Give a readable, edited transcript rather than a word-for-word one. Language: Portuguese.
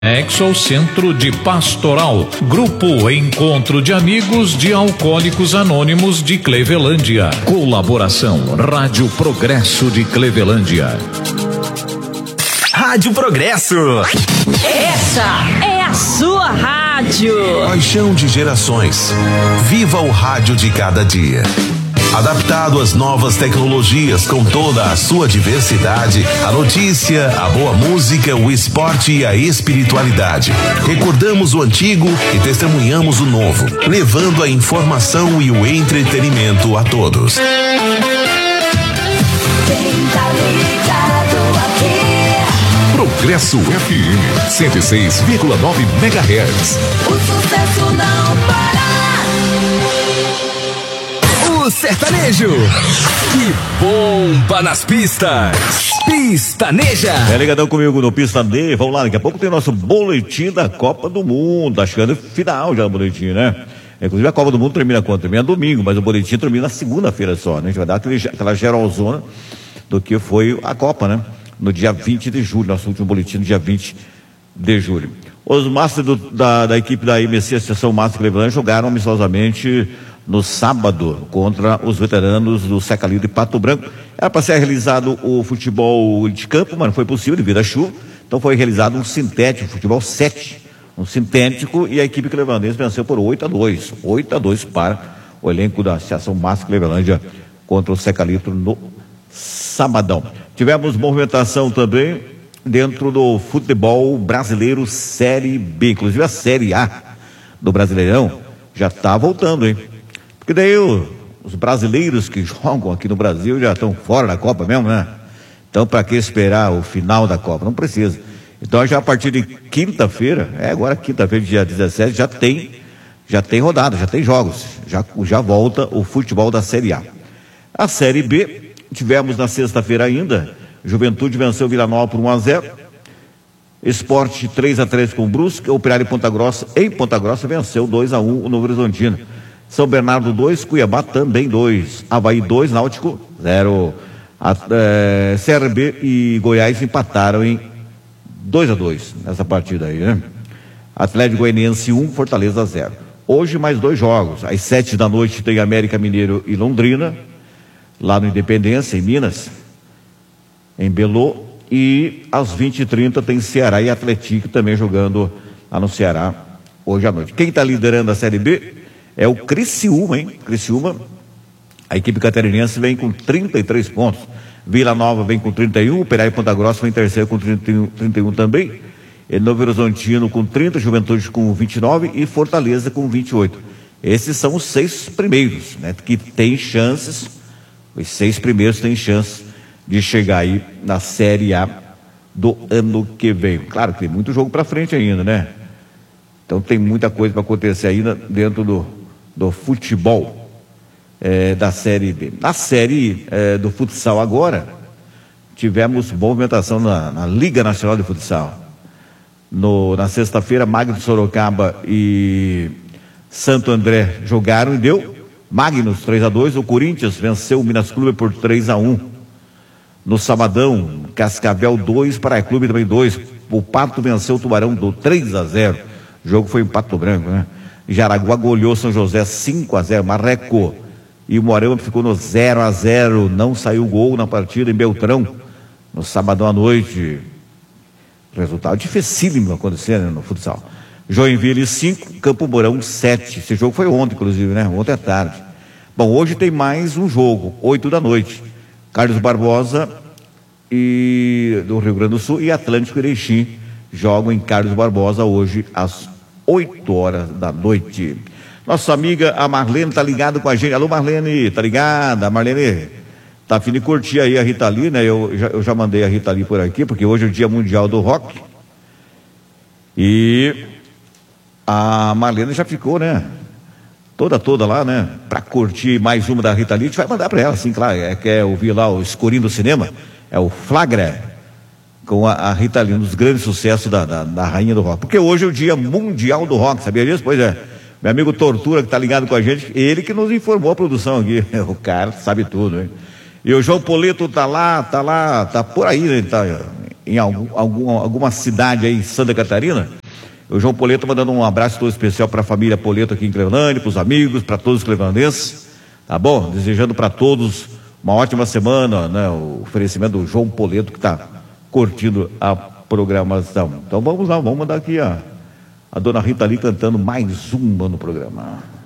Anexo Centro de Pastoral, Grupo Encontro de Amigos de Alcoólicos Anônimos de Clevelândia. Colaboração Rádio Progresso de Clevelândia. Rádio Progresso. Essa é a sua rádio. Paixão de gerações. Viva o rádio de cada dia. Adaptado às novas tecnologias com toda a sua diversidade, a notícia, a boa música, o esporte e a espiritualidade. Recordamos o antigo e testemunhamos o novo, levando a informação e o entretenimento a todos. Progresso FM 106,9 MHz. O sucesso não para. O sertanejo que bomba nas pistas. Pistaneja. Ligadão comigo no Pistaneja. Vamos lá, daqui a pouco tem o nosso boletim da Copa do Mundo. Tá chegando final já o boletim, né? Inclusive a Copa do Mundo termina quando? Termina domingo, mas o boletim termina na segunda-feira só, né? A gente vai dar aquela geralzona do que foi a Copa, né? No dia 20 de julho, nosso último boletim no dia 20 de julho. Os Masters da equipe da IMC, a Associação Master Cleveland, jogaram amistosamente no sábado contra os veteranos do Secalito e Pato Branco. Era para ser realizado o futebol de campo, mas não foi possível devido à chuva. Então foi realizado um sintético, futebol 7, um sintético, e a equipe clevelandense venceu por 8-2. 8-2 para o elenco da Associação Master Cleveland contra o Secalito no sabadão. Tivemos movimentação também dentro do futebol brasileiro Série B, inclusive a Série A do Brasileirão já está voltando, hein? Porque daí os brasileiros que jogam aqui no Brasil já estão fora da Copa mesmo, né? Então, para que esperar o final da Copa? Não precisa. Então, já a partir de quinta-feira, agora quinta-feira, dia 17, já tem rodada, já tem jogos. Já volta o futebol da Série A. A Série B, tivemos na sexta-feira ainda, Juventude venceu Vila Nova por 1-0. Sport 3-3 com o Brusque. Operário em Ponta Grossa venceu 2-1 o Novo Horizontino. São Bernardo 2, Cuiabá também 2, Avaí 2, Náutico 0. CRB e Goiás empataram em 2-2 nessa partida aí, né? Atlético Goianiense 1, Fortaleza 0. Hoje mais 2 jogos. Às 7 da noite tem América Mineiro e Londrina, lá no Independência, em Minas, em Belo. E às 20h30 tem Ceará e Atlético também jogando lá no Ceará hoje à noite. Quem está liderando a Série B é o Criciúma, hein? Criciúma, a equipe catarinense vem com 33 pontos. Vila Nova vem com 31, Operário Ponta Grossa vem em terceiro com 31 também. Novo Horizontino com 30, Juventude com 29 e Fortaleza com 28. Esses são os 6 primeiros, né? Que tem chances, os 6 primeiros têm chances de chegar aí na Série A do ano que vem. Claro que tem muito jogo para frente ainda, né? Então tem muita coisa para acontecer ainda dentro do futebol da Série B. Na Série do futsal agora, tivemos movimentação na Liga Nacional de Futsal. Na sexta-feira, Magnus Sorocaba e Santo André jogaram e deu Magnus 3-2. O Corinthians venceu o Minas Clube por 3-1. No sabadão, Cascavel 2, Praia Clube também 2. O Pato venceu o Tubarão do 3-0. O jogo foi em Pato Branco, né? Jaraguá goleou São José 5-0. Marreco e o Moarama ficou no 0-0. Não saiu gol na partida em Beltrão no sabadão à noite. Resultado dificílimo acontecendo, né, no futsal. Joinville 5, Campo Mourão 7. Esse jogo foi ontem, inclusive, né? Ontem à tarde. Bom, hoje tem mais um jogo, 8 da noite. Carlos Barbosa e do Rio Grande do Sul e Atlântico Erechim jogam em Carlos Barbosa hoje às 8 horas da noite. Nossa amiga a Marlene tá ligada com a gente. Alô, Marlene, tá ligada? A Marlene tá a fim de curtir aí a Rita Lee, né? Eu já mandei a Rita Lee por aqui, porque hoje é o Dia Mundial do Rock. E a Marlene já ficou, né? Toda lá, né? Pra curtir mais uma da Rita Lee, a gente vai mandar pra ela, sim, claro. Quer ouvir lá o escurinho do cinema? É o Flagra, com a Rita Lee, um dos grandes sucessos da rainha do rock. Porque hoje é o Dia Mundial do Rock, sabia disso? Pois é. Meu amigo Tortura, que tá ligado com a gente, ele que nos informou a produção aqui. O cara sabe tudo, hein? E o João Polito tá por aí, né? Tá em alguma cidade aí em Santa Catarina, o João Poleto mandando um abraço todo especial para a família Poleto aqui em Clevelândia, para os amigos, para todos os clevelandenses, tá bom? Desejando para todos uma ótima semana, né? O oferecimento do João Poleto que está curtindo a programação. Então vamos lá, vamos mandar aqui a dona Rita ali cantando mais uma no programa.